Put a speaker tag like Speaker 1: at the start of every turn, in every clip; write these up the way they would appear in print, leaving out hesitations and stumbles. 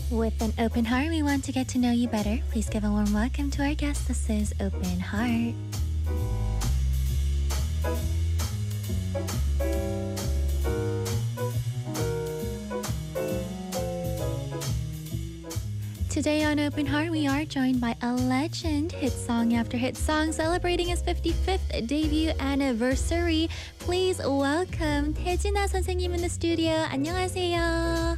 Speaker 1: With an open heart, we want to get to know you better. Please give a warm welcome to our guest. This is Open Heart. Today on Open Heart, we are joined by a legend, hit song after hit song, celebrating his 55th debut anniversary. Please welcome 태진아 선생님 in the studio. 안녕하세요.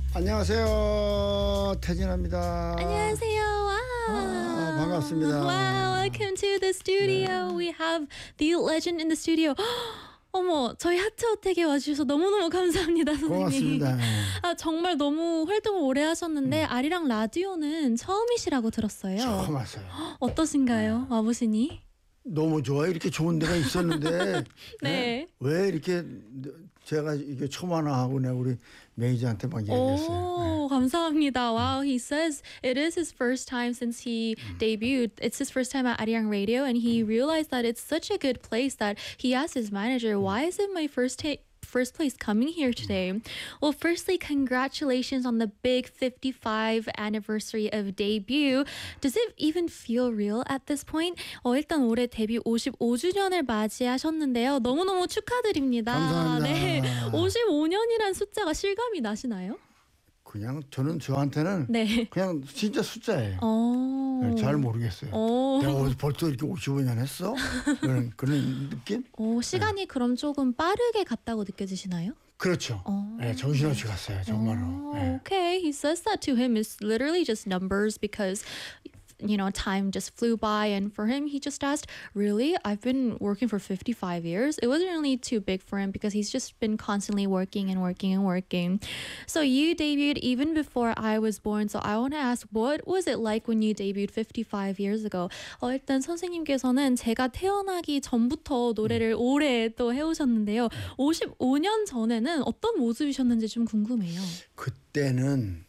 Speaker 2: 안녕하세요. 태진아입니다.
Speaker 1: 안녕하세요. Wow.
Speaker 2: 반갑습니다.
Speaker 1: Wow, welcome to the studio. We have the legend in the studio. 어머, 저희 하트어택에 와주셔서 너무너무 감사합니다, 선생님.
Speaker 2: 고맙습니다.
Speaker 1: 정말 너무 활동을 오래 하셨는데 아리랑 라디오는 처음이시라고 들었어요.
Speaker 2: 처음 왔어요.
Speaker 1: 어떠신가요? 와보시니?
Speaker 2: 너무 좋아요. 이렇게 좋은 데가 있었는데
Speaker 1: 네.
Speaker 2: 왜 이렇게 제가 이게 처음 하나 하고 내가 우리 매니저한테 막 얘기했어요.
Speaker 1: 감사합니다. Wow, he says it is his first time since he debuted. It's his first time at Arirang Radio, and he realized that it's such a good place that he asked his manager, "Why is it my first place coming here today?" Well, firstly, congratulations on the big 55 anniversary of debut. Does it even feel real at this point? 일단 올해 데뷔 55주년을 맞이하셨는데요. 너무너무 축하드립니다.
Speaker 2: 감사합니다.
Speaker 1: 네, 55년이란 숫자가 실감이 나시나요?
Speaker 2: 그냥 저한테는
Speaker 1: 네.
Speaker 2: 그냥 진짜 숫자예요. 잘 모르겠어요. 내가 벌써 이렇게 55년 했어? 그런 느낌?
Speaker 1: 시간이 그럼 조금 빠르게 갔다고 느껴지시나요?
Speaker 2: 그렇죠. 네, 정신없이 갔어요. 정말로. 네.
Speaker 1: Okay, he says that to him is literally just numbers because time just flew by, and for him he just asked, really, I've been working for 55 years. It wasn't really too big for him because he's just been constantly working and working and working. So you debuted even before I was born, so I want to ask, what was it like when you debuted 55 years ago? 일단 선생님께서는 제가 태어나기 전부터 노래를 오래 또 해오셨는데요. 55년 전에는 어떤 모습이셨는지 좀 궁금해요.
Speaker 2: 그때는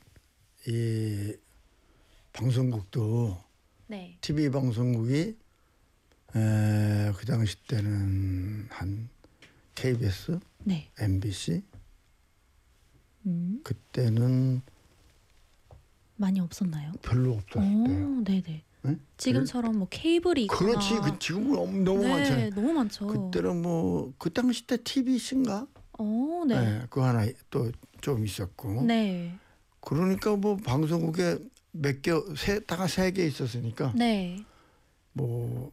Speaker 2: 이 방송국도
Speaker 1: 네.
Speaker 2: TV 방송국이 그 당시 때는 한 KBS,
Speaker 1: 네.
Speaker 2: MBC 그때는
Speaker 1: 많이 없었나요?
Speaker 2: 별로 없었을 때요.
Speaker 1: 네네.
Speaker 2: 네?
Speaker 1: 지금처럼 뭐 케이블이 있거나.
Speaker 2: 그렇지. 지금은 너무 많잖아요.
Speaker 1: 너무 많죠.
Speaker 2: 그때는 뭐 그 당시 때 TVC인가?
Speaker 1: 네.
Speaker 2: 네, 그거 하나 또 좀 있었고.
Speaker 1: 네.
Speaker 2: 그러니까 뭐 방송국에 몇 개, 다가 3개 있었으니까.
Speaker 1: 네.
Speaker 2: 뭐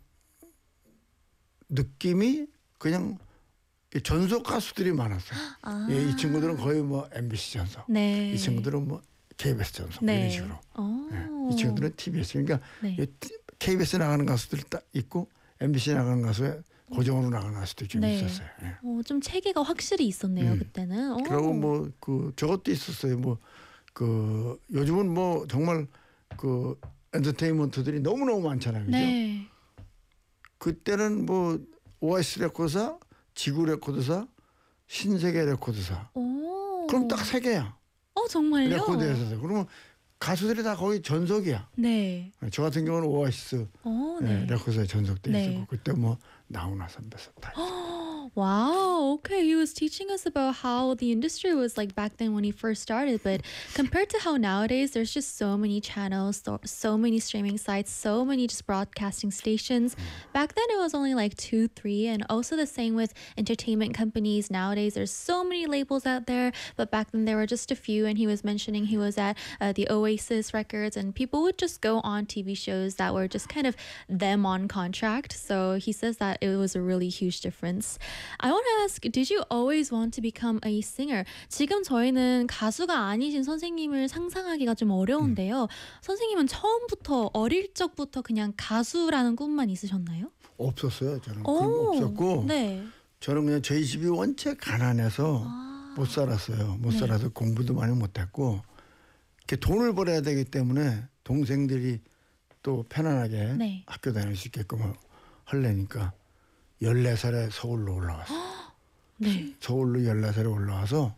Speaker 2: 느낌이 그냥 전속 가수들이 많았어요. 이 친구들은 거의 뭐 MBC 전속,
Speaker 1: 네.
Speaker 2: 이 친구들은 뭐 KBS 전속
Speaker 1: 네.
Speaker 2: 이런 식으로. 이 친구들은 TBS. 그러니까
Speaker 1: 네.
Speaker 2: KBS 나가는 가수들 딱 있고 MBC 나가는 가수에 고정으로 나가는 가수도 좀 있었어요. 네.
Speaker 1: 좀 체계가 확실히 있었네요 그때는.
Speaker 2: 그리고 뭐 저것도 있었어요. 뭐 요즘은 뭐 정말 엔터테인먼트들이 너무너무 많잖아요. 그죠?
Speaker 1: 네.
Speaker 2: 그때는 뭐 오아시스 레코드사, 지구 레코드사, 신세계 레코드사. 그럼 딱 3개야.
Speaker 1: 정말요?
Speaker 2: 레코드에서. 그러면 가수들이 다 거기 전속이야.
Speaker 1: 네.
Speaker 2: 저 같은 경우는 오아시스
Speaker 1: 네.
Speaker 2: 레코드사에 전속돼
Speaker 1: 네.
Speaker 2: 있었고 그때 뭐 나훈아 선배서 다
Speaker 1: Wow, okay. He was teaching us about how the industry was like back then when he first started. But compared to how nowadays, there's just so many channels, so many streaming sites, so many just broadcasting stations. Back then, it was only like 2, 3. And also the same with entertainment companies. Nowadays, there's so many labels out there. But back then, there were just a few. And he was mentioning he was at the Oasis Records. And people would just go on TV shows that were just kind of them on contract. So he says that it was a really huge difference. I want to ask, did you always want to become a singer? 지금 저희는 가수가 아니신 선생님을 상상하기가 좀 어려운데요. 선생님은 처음부터 어릴 적부터 그냥 가수라는 꿈만 있으셨나요?
Speaker 2: 없었어요. 저는 없었고
Speaker 1: 네.
Speaker 2: 저는 그냥 저희 집이 원체 가난해서 못 살았어요. 못 살아서 공부도 많이 못했고 이렇게 돈을 벌어야 되기 때문에 동생들이 또 편안하게 학교 다닐 수 있게끔 하려니까 14살에 서울로 올라왔어요.
Speaker 1: 네.
Speaker 2: 서울로 14살에 올라와서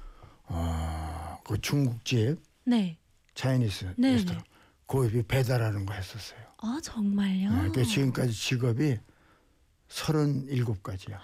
Speaker 2: 그 중국집 차이니스 레스토랑 거기 배달하는 거 했었어요.
Speaker 1: 정말요?
Speaker 2: 그러니까 지금까지 직업이 37가지야.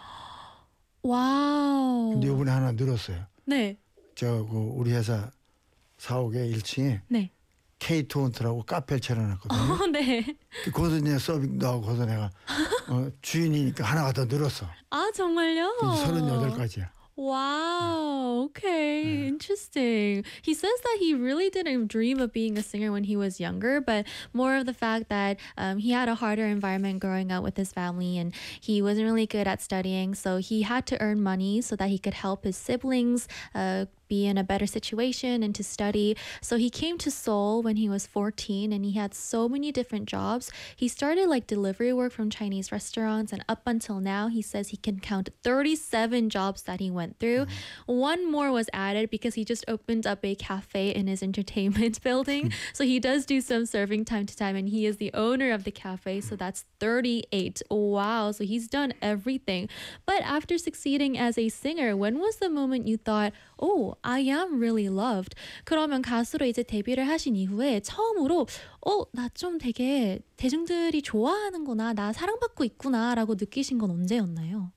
Speaker 1: 와우.
Speaker 2: 근데 이번에 하나 늘었어요.
Speaker 1: 네.
Speaker 2: 우리 회사 사옥의 1층에 K2원트라고 카페를 차려놨거든요.
Speaker 1: 네.
Speaker 2: 거기서 이제 서빙도 하고 거기서 내가 주인이니까 하나가 더 늘었어.
Speaker 1: 아, 정말요?
Speaker 2: 38가지야.
Speaker 1: Wow. Okay. Interesting. He says that he really didn't dream of being a singer when he was younger, but more of the fact that he had a harder environment growing up with his family and he wasn't really good at studying. So he had to earn money so that he could help his siblings be in a better situation and to study. So he came to Seoul when he was 14 and he had so many different jobs. He started like delivery work from Chinese restaurants, and up until now he says he can count 37 jobs that he went through. One more was added because he just opened up a cafe in his entertainment building. So he does do some serving time to time and he is the owner of the cafe. So that's 38. Wow. So he's done everything. But after succeeding as a singer, when was the moment you thought, oh, I am really loved? 그러면 가수로 이제 데뷔를 하신 이후에 처음으로 나 좀 되게 대중들이 좋아하는구나, 나 사랑받고 있구나라고 느끼신 건 언제였나요?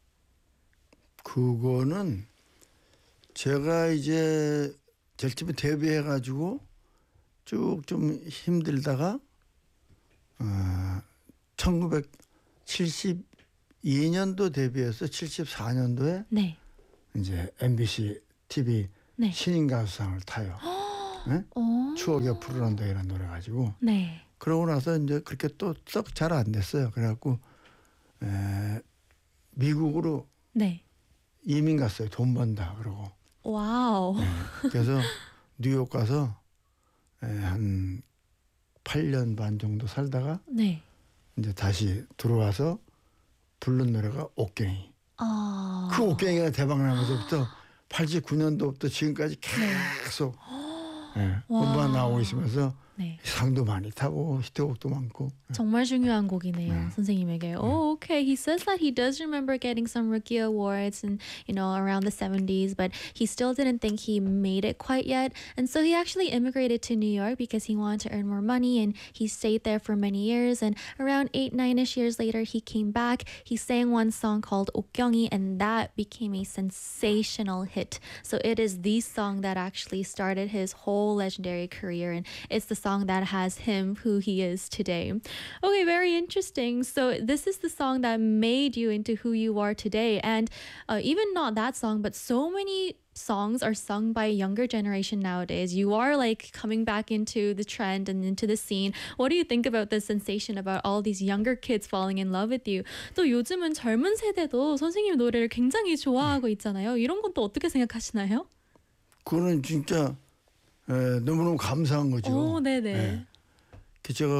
Speaker 2: 그거는 제가 이제 제일 처음에 데뷔해가지고 쭉 좀 힘들다가 1972년도 데뷔해서 74년도에
Speaker 1: 네.
Speaker 2: 이제 MBC TV
Speaker 1: 네.
Speaker 2: 신인 가수상을 타요. 네? 추억의 푸르런더이라는 노래 가지고.
Speaker 1: 네.
Speaker 2: 그러고 나서 이제 그렇게 또 썩 잘 안 됐어요. 그래갖고 미국으로
Speaker 1: 네.
Speaker 2: 이민 갔어요. 돈 번다 그러고.
Speaker 1: 와우.
Speaker 2: 네. 그래서 뉴욕 가서 한 8년 반 정도 살다가
Speaker 1: 네.
Speaker 2: 이제 다시 들어와서 부른 노래가 옥경이. 그 옥경이가 대박 나면서부터 89년도부터 지금까지 계속 음반 나오고 있으면서
Speaker 1: 네.
Speaker 2: 상도 많이 타고 히트곡도 많고.
Speaker 1: 정말 중요한 곡이네요, 선생님에게. Oh, okay. He says that he does remember getting some rookie awards and, around the 70s, but he still didn't think he made it quite yet. And so he actually immigrated to New York because he wanted to earn more money, and he stayed there for many years. And around 8-9ish years later, he came back. He sang one song called 옥경이, and that became a sensational hit. So it is the song that actually started his whole legendary career, and it's the song that has him who he is today. Okay, very interesting. So this is the song that made you into who you are today. And even not that song, but so many songs are sung by a younger generation nowadays. You are like coming back into the trend and into the scene. What do you think about the sensation about all these younger kids falling in love with you? 또 요즘은 젊은 세대도 선생님 노래를 굉장히 좋아하고 있잖아요. 이런 건 또 어떻게 생각하시나요?
Speaker 2: 그거는 진짜 너무너무 감사한 거죠.
Speaker 1: 네네.
Speaker 2: 제가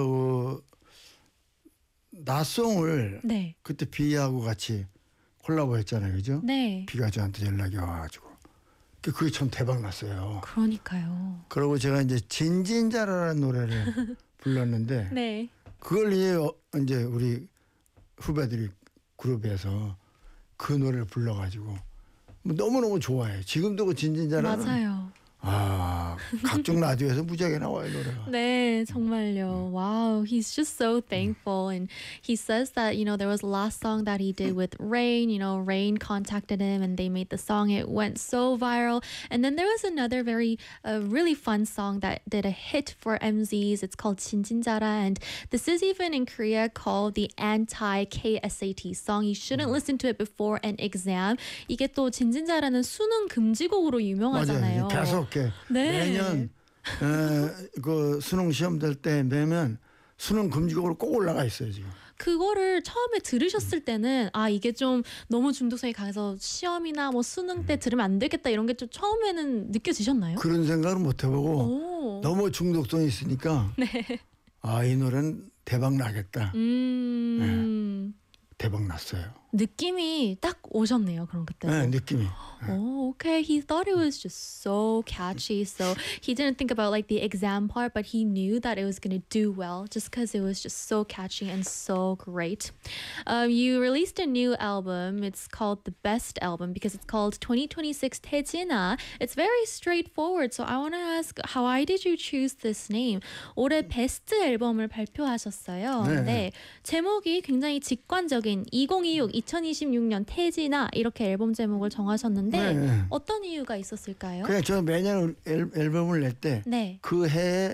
Speaker 2: 나송을
Speaker 1: 네.
Speaker 2: 그때 비하고 같이 콜라보 했잖아요. 그죠?
Speaker 1: 네.
Speaker 2: 비가 저한테 연락이 와가지고. 그게 참 대박 났어요.
Speaker 1: 그러니까요.
Speaker 2: 그리고 제가 이제 진진자라는 노래를 불렀는데
Speaker 1: 네.
Speaker 2: 그걸 이제 우리 후배들이 그룹에서 그 노래를 불러가지고 너무너무 좋아해요. 지금도 그 진진자라는
Speaker 1: 맞아요.
Speaker 2: 각종 라디오에서 무지하게 나와요, 노래가.
Speaker 1: 네, 정말요. Wow, he's just so thankful. And he says that, there was a last song that he did with Rain. Rain contacted him and they made the song. It went so viral. And then there was another really fun song that did a hit for MZs. It's called 진진자라. And this is even in Korea called the anti-KSAT song. You shouldn't listen to it before an exam. 이게 또 진진자라는 수능 금지곡으로 유명하잖아요.
Speaker 2: 맞아요. 계속 매년 그 수능 시험 될 때 매면 수능 금지곡으로 꼭 올라가 있어요 지금.
Speaker 1: 그거를 처음에 들으셨을 때는 이게 좀 너무 중독성이 강해서 시험이나 뭐 수능 때 들으면 안 되겠다 이런 게 좀 처음에는 느껴지셨나요?
Speaker 2: 그런 생각을 못 해보고 너무 중독성이 있으니까 이 노래는 대박 나겠다. 대박 났어요.
Speaker 1: 느낌이 딱 오셨네요. 그럼 그때.
Speaker 2: 네, 느낌이.
Speaker 1: Oh, okay. He thought it was just so catchy. So he didn't think about like the exam part, but he knew that it was going to do well just because it was just so catchy and so great. You released a new album. It's called The Best Album because it's called 2026 태진아. It's very straightforward. So I want to ask, why did you choose this name? 올해 베스트 앨범을 발표하셨어요.
Speaker 2: 네.
Speaker 1: 네. 제목이 굉장히 직관적인 2026년 태진아 이렇게 앨범 제목을 정하셨는데 어떤 이유가 있었을까요?
Speaker 2: 그냥 저 매년 앨범을 낼 때 그 해에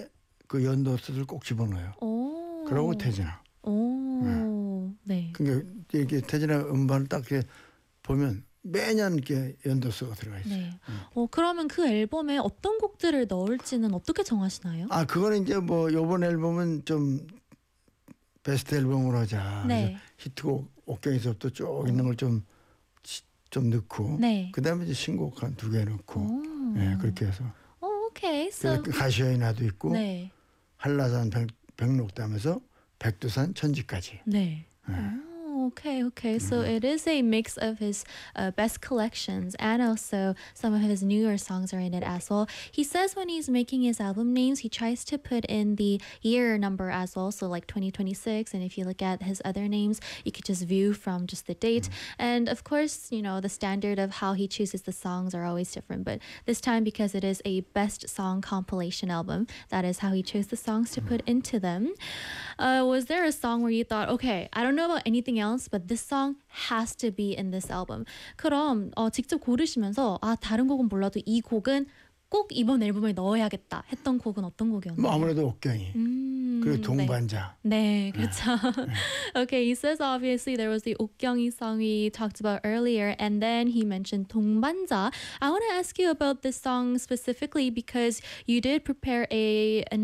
Speaker 2: 그 연도수를 꼭 집어넣어요.
Speaker 1: 오.
Speaker 2: 그러고 태진아.
Speaker 1: 오. 네.
Speaker 2: 그러니까 이게 태진아 음반을 딱 이렇게 보면 매년 이렇게 연도수가 들어가 있어요.
Speaker 1: 네. 그러면 그 앨범에 어떤 곡들을 넣을지는 어떻게 정하시나요?
Speaker 2: 아 그거는 이제 뭐 이번 앨범은 좀 베스트 앨범으로 하자.
Speaker 1: 네.
Speaker 2: 히트곡 옥경에서부터 쭉 있는 걸 좀 넣고
Speaker 1: 네.
Speaker 2: 그다음에 이제 신곡 한 2개 넣고 네, 그렇게 해서
Speaker 1: 오케이.
Speaker 2: 그래서 가시의 나도 있고
Speaker 1: 네.
Speaker 2: 한라산 백록담에서 백두산 천지까지.
Speaker 1: 네. Okay. So it is a mix of his best collections and also some of his newer songs are in it as well. He says when he's making his album names, he tries to put in the year number as well, so like 2026. And if you look at his other names, you could just view from just the date. And of course, you know, the standard of how he chooses the songs are always different. But this time, because it is a best song compilation album, that is how he chose the songs to put into them. Was there a song where you thought, okay, I don't know about anything else, but this song has to be in this album. 그럼 직접 고르시면서 다른 곡은 몰라도 이 곡은 꼭 이번 앨범에 넣어야겠다 했던 곡은 어떤 곡이었나요?
Speaker 2: 뭐 아무래도 옥경이 그리고 동반자.
Speaker 1: 네, 그렇죠. Okay, he says obviously there was the 옥경이 song we talked about earlier, and then he mentioned 동반자. I want to ask you about this song specifically because you did prepare an